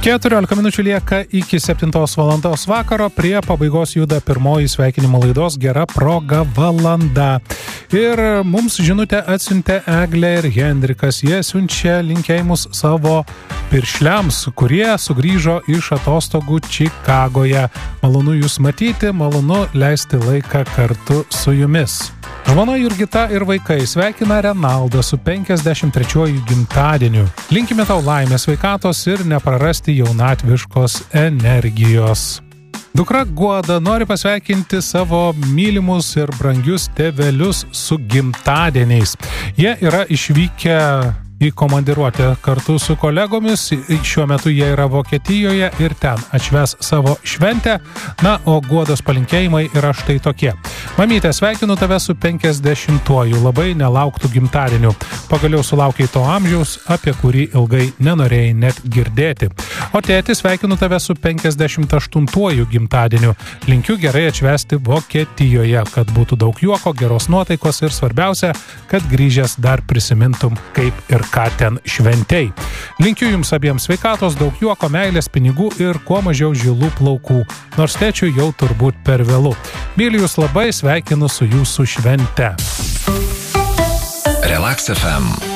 14 minučių lieka iki 7 valandos vakaro, prie pabaigos juda pirmoji sveikinimo laidos Gera proga valanda. Ir mums žinutę atsiuntė Eglė ir Hendrikas. Jie siunčia linkėjimus savo piršliams, kurie sugrįžo iš atostogų Čikagoje. Malonu jūs matyti, malonu leisti laiką kartu su jumis. Žmona Jurgita ir vaikai sveikina Renaldą su 53-oju gimtadieniu. Linkime tau laimės, sveikatos ir neprarasti jaunatviškos energijos. Dukra Guoda nori pasveikinti savo mylimus ir brangius tėvelius su gimtadieniais. Jie yra išvykę į komandiruotę kartu su kolegomis. Šiuo metu jie yra Vokietijoje ir ten atšvęs savo šventę. Na, o Guodos palinkėjimai yra štai tokie. Mamytė, sveikinu tave su 50-uoju, labai nelauktų gimtadieniu. Pagaliau sulaukiai to amžiaus, apie kurį ilgai nenorėjai net girdėti. O tėti, sveikinu tave su 58-uoju gimtadieniu. Linkiu gerai atšvęsti Vokietijoje, kad būtų daug juoko, geros nuotaikos ir svarbiausia, kad grįžęs dar prisimintum, kaip ir ką ten šventei. Linkiu jums abiems sveikatos, daug juoko, meilės, pinigų ir kuo mažiau žilų plaukų, nors tėčiui jau turbūt per vėlu. Myliu jūs labai, sveikinu su jūsų švente. Relax FM.